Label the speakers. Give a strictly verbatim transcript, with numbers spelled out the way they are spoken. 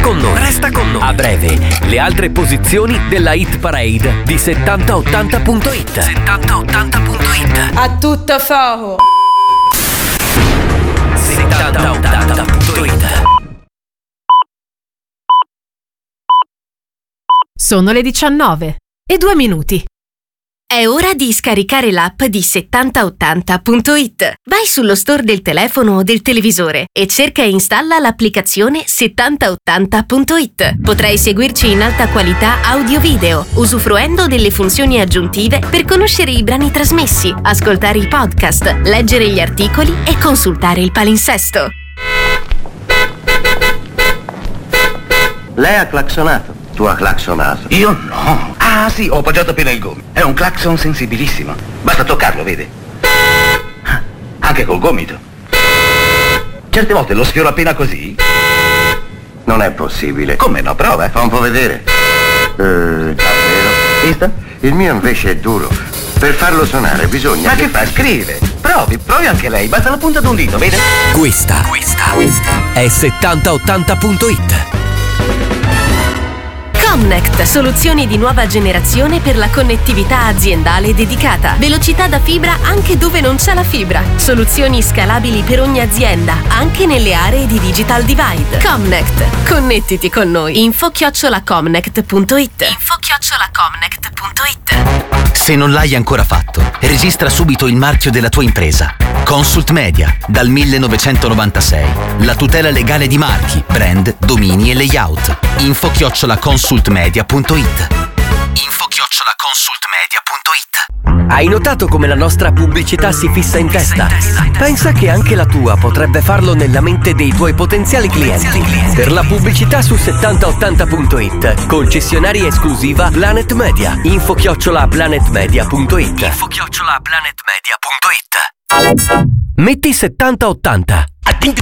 Speaker 1: con noi, resta con noi. A breve, le altre posizioni della Hit Parade di settanta ottanta punto it. settanta ottanta punto it.
Speaker 2: A tutto fuoco.
Speaker 1: settanta ottanta punto it.
Speaker 3: Sono le diciannove e due minuti.
Speaker 4: È ora di scaricare l'app di settanta ottanta punto it. Vai sullo store del telefono o del televisore e cerca e installa l'applicazione settanta ottanta punto it. Potrai seguirci in alta qualità audio-video, usufruendo delle funzioni aggiuntive per conoscere i brani trasmessi, ascoltare i podcast, leggere gli articoli e consultare il palinsesto.
Speaker 5: Lei ha clacsonato. Tu ha clacsonato.
Speaker 6: Io no. Ah sì, ho appoggiato appena il gomito. È un clacson sensibilissimo. Basta toccarlo, vede? Anche col gomito. Certe volte lo sfioro appena così.
Speaker 5: Non è possibile.
Speaker 6: Come no? Prova.
Speaker 5: Fa un po' vedere. Eh, davvero?
Speaker 6: Visto?
Speaker 5: Il mio invece è duro. Per farlo suonare bisogna...
Speaker 6: Ma che fa? Scrive. Provi, provi anche lei. Basta la punta d'un dito, vede?
Speaker 1: Questa, questa è settanta ottanta punto it.
Speaker 4: Comnect, soluzioni di nuova generazione per la connettività aziendale dedicata. Velocità da fibra anche dove non c'è la fibra. Soluzioni scalabili per ogni azienda, anche nelle aree di digital divide. Comnect, connettiti con noi. Info chiocciola comnect punto it. Info chiocciola comnect punto it.
Speaker 7: Se non l'hai ancora fatto, registra subito il marchio della tua impresa. Consult Media, dal millenovecentonovantasei. La tutela legale di marchi, brand, domini e layout. Info chiocciola consultmedia punto it. Info chiocciola consultmedia punto it.
Speaker 1: Hai notato come la nostra pubblicità si fissa in testa? Pensa che anche la tua potrebbe farlo nella mente dei tuoi potenziali clienti. Per la pubblicità su settanta ottanta punto it, concessionaria esclusiva Planet Media. Info chiocciola planetmedia punto it. Info chiocciola planetmedia punto it. Metti settanta ottanta.